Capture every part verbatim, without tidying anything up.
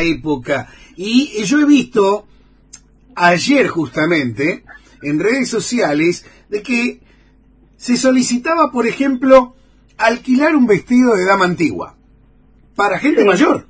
época. Y, y yo he visto ayer justamente en redes sociales de que se solicitaba, por ejemplo, alquilar un vestido de dama antigua para gente Sí. mayor.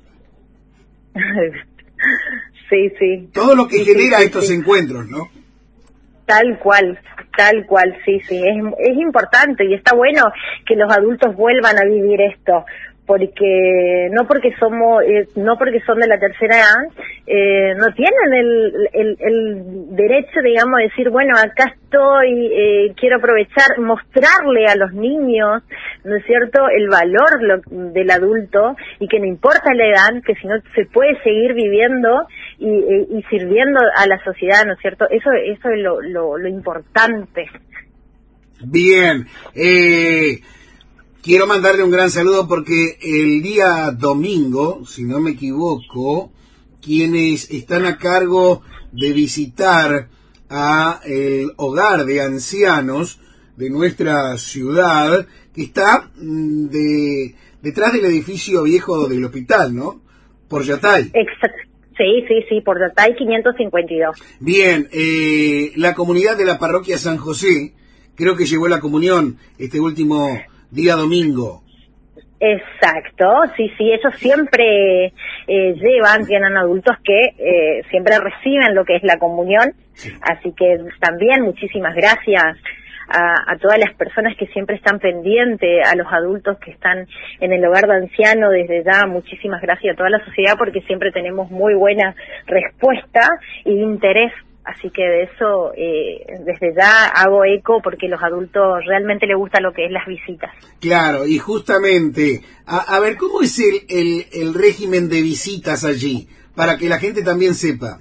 Sí, sí. Todo lo que Sí, genera sí, sí, estos sí. encuentros, ¿no? Tal cual, tal cual, sí, sí, es, es importante y está bueno que los adultos vuelvan a vivir esto, porque no porque somos, eh, no porque son de la tercera edad, eh, no tienen el, el, el derecho, digamos, de decir, bueno, acá estoy, eh, quiero aprovechar, mostrarle a los niños, ¿no es cierto?, el valor lo, del adulto y que no importa la edad, que si no se puede seguir viviendo y, y, y sirviendo a la sociedad, ¿no es cierto? Eso, eso es lo, lo, lo importante. Bien, eh, quiero mandarle un gran saludo porque el día domingo, si no me equivoco, quienes están a cargo de visitar a el hogar de ancianos de nuestra ciudad, que está mm, de, detrás del edificio viejo del hospital, ¿no? Por Yatay. Exacto. Sí, sí, sí, por Yatay quinientos cincuenta y dos. Bien, eh, la comunidad de la parroquia San José, creo que llegó la comunión este último día domingo. Exacto, sí, sí, ellos siempre eh, llevan, tienen adultos que eh, siempre reciben lo que es la comunión, Sí. así que también muchísimas gracias a, a todas las personas que siempre están pendientes, a los adultos que están en el hogar de anciano, desde ya muchísimas gracias a toda la sociedad porque siempre tenemos muy buena respuesta y interés. Así que de eso, eh, desde ya hago eco porque los adultos realmente les gusta lo que es las visitas. Claro, y justamente, a, a ver, ¿cómo es el, el, el régimen de visitas allí? Para que la gente también sepa.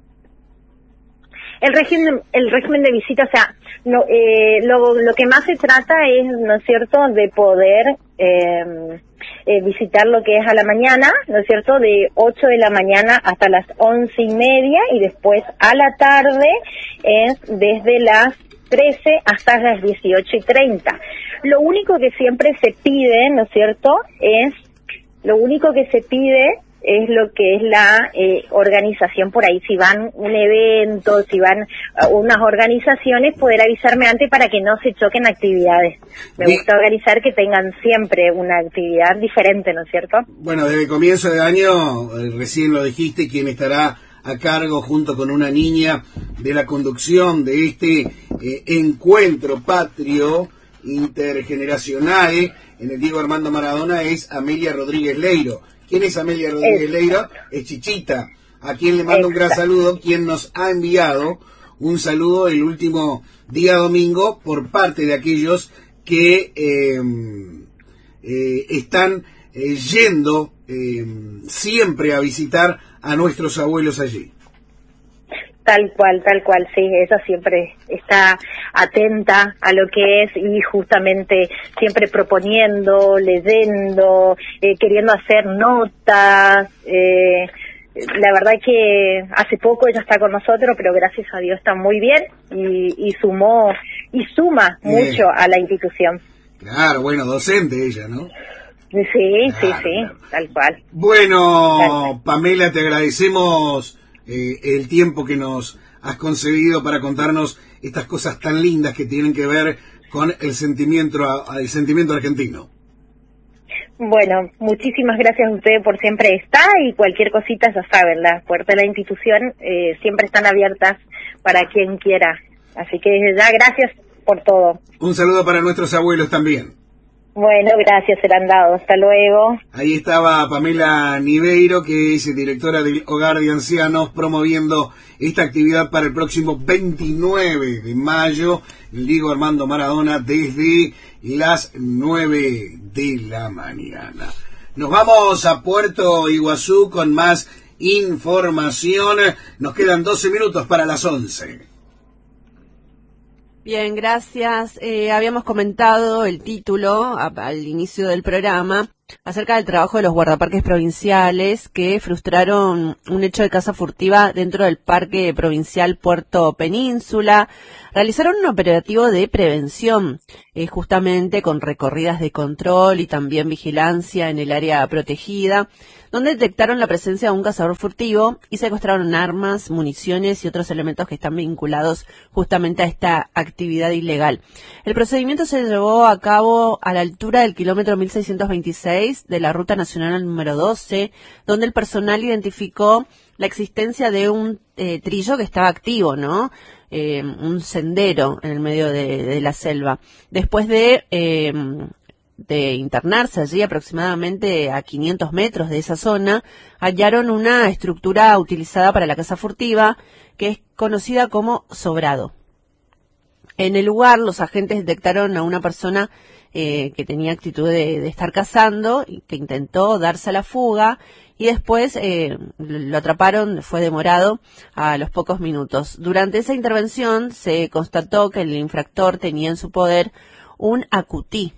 El régimen, el régimen de visita, o sea, no, eh, lo, lo que más se trata es, ¿no es cierto?, de poder eh, eh, visitar lo que es a la mañana, ¿no es cierto?, de ocho de la mañana hasta las once y media y después a la tarde es desde las trece hasta las dieciocho y treinta. Lo único que siempre se pide, ¿no es cierto?, es, lo único que se pide es lo que es la eh, organización por ahí, si van a un evento, si van a unas organizaciones, poder avisarme antes para que no se choquen actividades. Me Bien. gusta organizar que tengan siempre una actividad diferente, ¿no es cierto? Bueno, desde comienzo de año, eh, recién lo dijiste, quien estará a cargo junto con una niña de la conducción de este eh, encuentro patrio intergeneracional en el Diego Armando Maradona es Amelia Rodríguez Leiro. ¿Quién es Amelia Rodríguez Exacto. Leiro? Es Chichita, a quien le mando un gran Exacto. saludo, quien nos ha enviado un saludo el último día domingo por parte de aquellos que eh, eh, están eh, yendo eh, siempre a visitar a nuestros abuelos allí. Tal cual, tal cual, sí, ella siempre está atenta a lo que es y justamente siempre proponiendo, leyendo, eh, queriendo hacer notas. Eh, la verdad que hace poco ella está con nosotros, pero gracias a Dios está muy bien y, y sumó y suma Eh. mucho a la institución. Claro, bueno, docente ella, ¿no? Sí, Claro, sí, sí, claro. tal cual. Bueno, Tal. Pamela, te agradecemos eh, el tiempo que nos has concedido para contarnos estas cosas tan lindas que tienen que ver con el sentimiento, el sentimiento argentino. Bueno, muchísimas gracias a ustedes por siempre estar y cualquier cosita ya saben, las puertas de la institución eh, siempre están abiertas para quien quiera. Así que desde ya, gracias por todo. Un saludo para nuestros abuelos también. Bueno, gracias, serán dados. Hasta luego. Ahí estaba Pamela Niveiro, que es directora del Hogar de Ancianos, promoviendo esta actividad para el próximo veintinueve de mayo, el Diego Armando Maradona, desde las nueve de la mañana. Nos vamos a Puerto Iguazú con más información. Nos quedan doce minutos para las once. Bien, gracias. Eh, habíamos comentado el título a, al inicio del programa. acerca del trabajo de los guardaparques provinciales que frustraron un hecho de caza furtiva dentro del Parque Provincial Puerto Península. Realizaron un operativo de prevención, eh, justamente con recorridas de control y también vigilancia en el área protegida, donde detectaron la presencia de un cazador furtivo y secuestraron armas, municiones y otros elementos que están vinculados justamente a esta actividad ilegal. El procedimiento se llevó a cabo a la altura del kilómetro mil seiscientos veintiséis de la Ruta Nacional número doce, donde el personal identificó la existencia de un eh, trillo que estaba activo, ¿no? Eh, un sendero en el medio de, de la selva. Después de... Eh, de internarse allí aproximadamente a quinientos metros de esa zona, hallaron una estructura utilizada para la caza furtiva que es conocida como sobrado. En el lugar, los agentes detectaron a una persona eh, que tenía actitud de, de estar cazando y que intentó darse a la fuga y después eh, lo atraparon, fue demorado a los pocos minutos. Durante esa intervención se constató que el infractor tenía en su poder un acutí,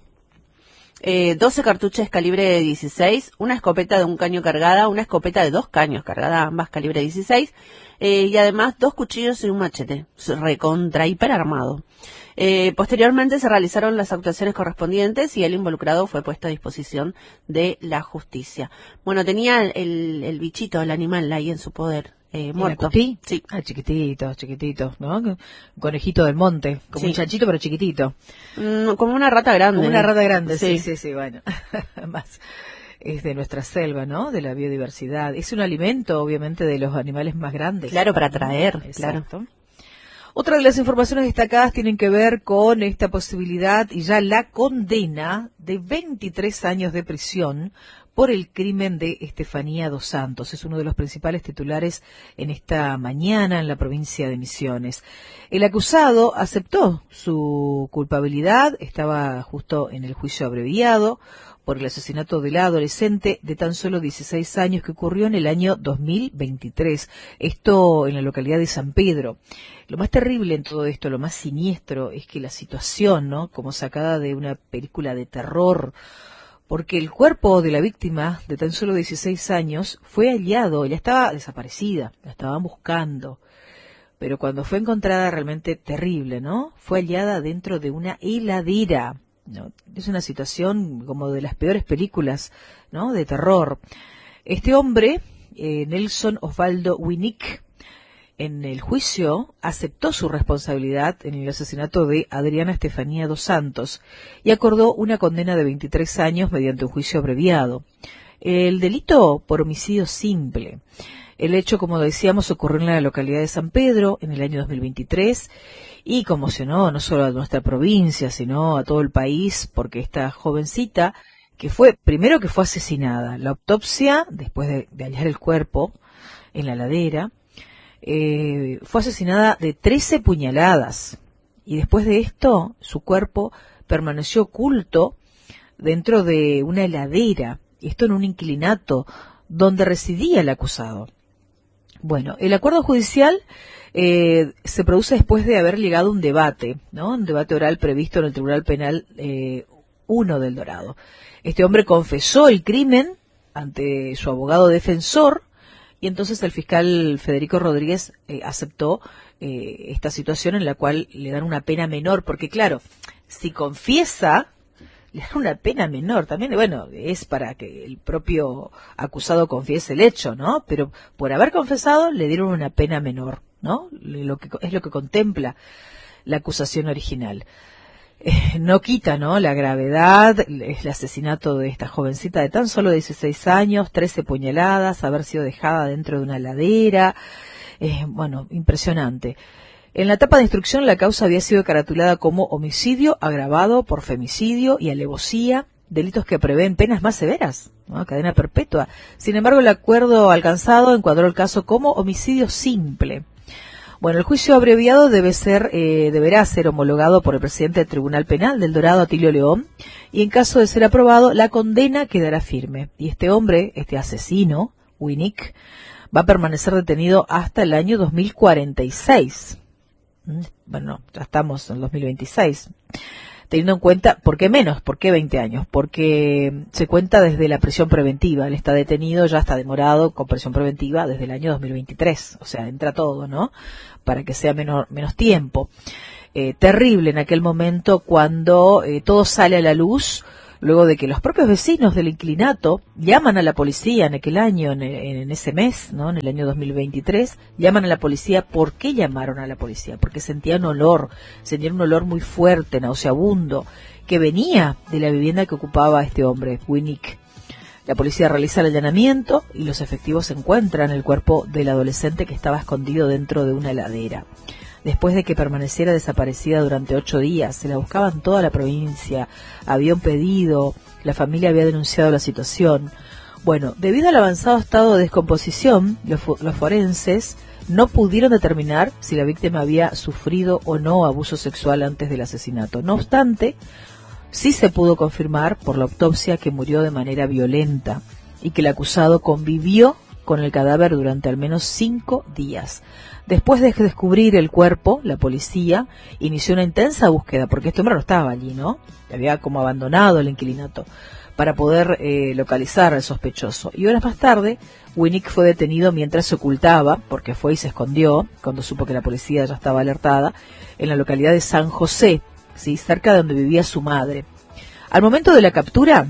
Eh, doce cartuchos calibre dieciséis, una escopeta de un caño cargada, una escopeta de dos caños cargada, ambas calibre dieciséis, eh, y además dos cuchillos y un machete, recontra hiper armado. Eh, posteriormente se realizaron las actuaciones correspondientes y el involucrado fue puesto a disposición de la justicia. Bueno, tenía el, el bichito, el animal ahí en su poder. Eh, muerto. ¿Sí? Sí. Ah, chiquitito, chiquitito, ¿no? Un conejito del monte, como sí. un chanchito pero chiquitito. Mm, como una rata grande. Como una rata grande, sí, sí, sí, sí, bueno. Más es de nuestra selva, ¿no? De la biodiversidad. Es un alimento, obviamente, de los animales más grandes. Claro, para atraer, Exacto. claro. Otra de las informaciones destacadas tienen que ver con esta posibilidad y ya la condena de veintitrés años de prisión por el crimen de Estefanía dos Santos. Es uno de los principales titulares en esta mañana en la provincia de Misiones. El acusado aceptó su culpabilidad, estaba justo en el juicio abreviado por el asesinato de la adolescente de tan solo dieciséis años que ocurrió en el año dos mil veintitrés. Esto en la localidad de San Pedro. Lo más terrible en todo esto, lo más siniestro, es que la situación, ¿no? Como sacada de una película de terror, porque el cuerpo de la víctima de tan solo dieciséis años fue hallado, ella estaba desaparecida, la estaban buscando, pero cuando fue encontrada realmente terrible, ¿no? Fue hallada dentro de una heladera, ¿no? Es una situación como de las peores películas, ¿no? De terror. Este hombre, eh, Nelson Osvaldo Winick, en el juicio aceptó su responsabilidad en el asesinato de Adriana Estefanía dos Santos y acordó una condena de veintitrés años mediante un juicio abreviado. El delito por homicidio simple. El hecho, como decíamos, ocurrió en la localidad de San Pedro en el año dos mil veintitrés y conmocionó no solo a nuestra provincia, sino a todo el país, porque esta jovencita, que fue, primero que fue asesinada, la autopsia, después de, de hallar el cuerpo en la ladera, Eh, fue asesinada de trece puñaladas y después de esto su cuerpo permaneció oculto dentro de una heladera, esto en un inquilinato donde residía el acusado. Bueno, el acuerdo judicial eh, se produce después de haber llegado un debate, ¿no? Un debate oral previsto en el Tribunal Penal eh, uno del Dorado. Este hombre confesó el crimen ante su abogado defensor. Y entonces el fiscal Federico Rodríguez eh, aceptó eh, esta situación en la cual le dan una pena menor, porque claro, si confiesa, le dan una pena menor. También, bueno, es para que el propio acusado confiese el hecho, ¿no? Pero por haber confesado le dieron una pena menor, ¿no? Lo que, es lo que contempla la acusación original. Eh, no quita, ¿no?, la gravedad, el asesinato de esta jovencita de tan solo dieciséis años, trece puñaladas, haber sido dejada dentro de una ladera, eh, bueno, impresionante. En la etapa de instrucción la causa había sido caratulada como homicidio agravado por femicidio y alevosía, delitos que prevén penas más severas, ¿no?, cadena perpetua. Sin embargo, el acuerdo alcanzado encuadró el caso como homicidio simple. Bueno, el juicio abreviado debe ser, eh, deberá ser homologado por el presidente del Tribunal Penal del Dorado, Atilio León, y en caso de ser aprobado, la condena quedará firme. Y este hombre, este asesino, Winick, va a permanecer detenido hasta el año dos mil cuarenta y seis. Bueno, ya estamos en el dos mil veintiséis. teniendo en cuenta, ¿por qué menos? ¿Por qué veinte años? Porque se cuenta desde la prisión preventiva. Él está detenido, ya está demorado con prisión preventiva desde el año dos mil veintitrés. O sea, entra todo, ¿no? Para que sea menos, menos tiempo. Eh, terrible en aquel momento cuando eh, todo sale a la luz, luego de que los propios vecinos del inclinato llaman a la policía en aquel año, en, en ese mes, ¿no? En el año dos mil veintitrés, llaman a la policía. ¿Por qué llamaron a la policía? Porque sentían olor, sentían un olor muy fuerte, nauseabundo, que venía de la vivienda que ocupaba este hombre, Winnick. La policía realiza el allanamiento y los efectivos encuentran el cuerpo del adolescente que estaba escondido dentro de una heladera. Después de que permaneciera desaparecida durante ocho días, se la buscaba en toda la provincia, había un pedido, la familia había denunciado la situación. Bueno, debido al avanzado estado de descomposición, los, los forenses no pudieron determinar si la víctima había sufrido o no abuso sexual antes del asesinato. No obstante, sí se pudo confirmar por la autopsia que murió de manera violenta y que el acusado convivió con el cadáver durante al menos cinco días. Después de descubrir el cuerpo, la policía inició una intensa búsqueda, porque este hombre no estaba allí, ¿no? Había como abandonado el inquilinato, para poder eh, localizar al sospechoso. Y horas más tarde, Winnick fue detenido mientras se ocultaba, porque fue y se escondió, cuando supo que la policía ya estaba alertada, en la localidad de San José, ¿sí? Cerca de donde vivía su madre. Al momento de la captura,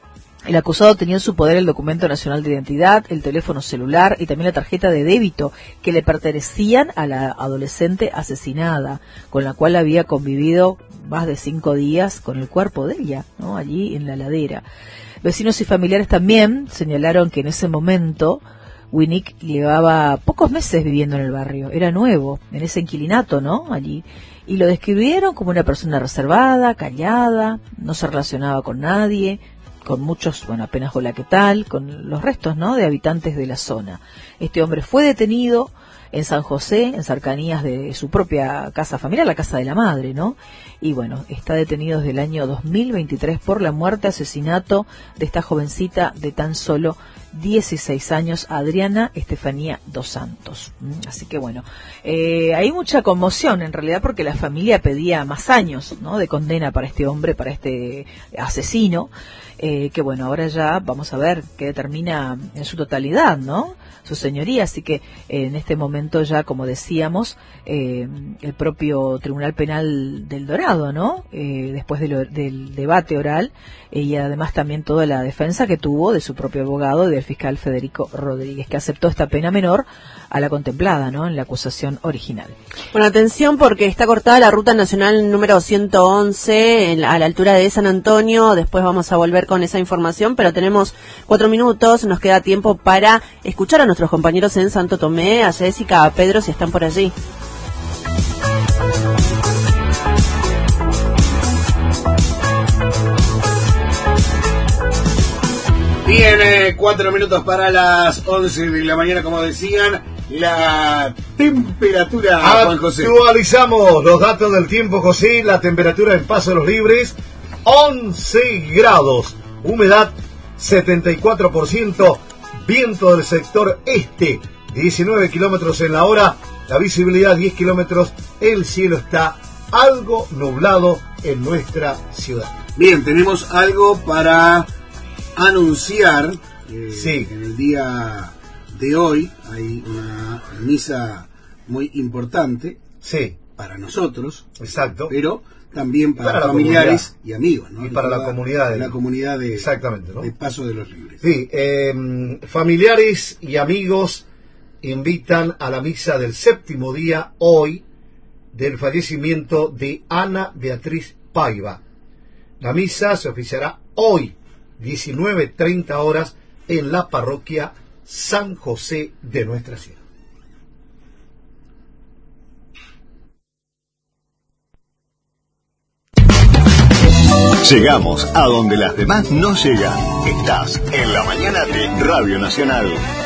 el acusado tenía en su poder el documento nacional de identidad, el teléfono celular y también la tarjeta de débito que le pertenecían a la adolescente asesinada, con la cual había convivido más de cinco días con el cuerpo de ella, ¿no? Allí en la ladera. Vecinos y familiares también señalaron que en ese momento Winnick llevaba pocos meses viviendo en el barrio, era nuevo, en ese inquilinato, ¿no? Allí. Y lo describieron como una persona reservada, callada, no se relacionaba con nadie, con muchos, bueno, apenas hola, ¿qué tal?, con los restos, ¿no?, de habitantes de la zona. Este hombre fue detenido en San José, en cercanías de su propia casa familiar, la casa de la madre, ¿no? Y bueno, está detenido desde el año dos mil veintitrés por la muerte, asesinato de esta jovencita de tan solo dieciséis años, Adriana Estefanía dos Santos. Así que bueno, eh, hay mucha conmoción en realidad porque la familia pedía más años, ¿no?, de condena para este hombre, para este asesino, eh, que bueno, ahora ya vamos a ver qué determina en su totalidad, ¿no?, su señoría. Así que eh, en este momento ya, como decíamos, eh, el propio Tribunal Penal del Dorado, ¿no?, eh, después de lo, del debate oral, eh, y además también toda la defensa que tuvo de su propio abogado, del fiscal Federico Rodríguez, que aceptó esta pena menor a la contemplada, ¿no?, en la acusación original. Bueno, atención porque está cortada la ruta nacional número ciento once en la, a la altura de San Antonio. Después vamos a volver con esa información, pero tenemos cuatro minutos, nos queda tiempo para escuchar a nuestros compañeros en Santo Tomé, a Jessica, a Pedro, si están por allí. Bien, eh, cuatro minutos para las once de la mañana, como decían, la temperatura, Juan José. Actualizamos los datos del tiempo, José. La temperatura en Paso de los Libres, once grados, humedad setenta y cuatro por ciento, viento del sector este, diecinueve kilómetros en la hora, la visibilidad diez kilómetros, el cielo está algo nublado en nuestra ciudad. Bien, tenemos algo para anunciar. Eh, sí. En el día de hoy hay una misa muy importante. Sí. Para nosotros. Exacto. Pero también para, para familiares y amigos, ¿no? Y para la comunidad. De, la comunidad de, exactamente, ¿no?, de Paso de los Libres. Sí, eh, familiares y amigos invitan a la misa del séptimo día hoy del fallecimiento de Ana Beatriz Paiva. La misa se oficiará hoy, diecinueve treinta horas, en la parroquia San José de nuestra ciudad. Llegamos a donde las demás no llegan. Estás en la mañana de Radio Nacional.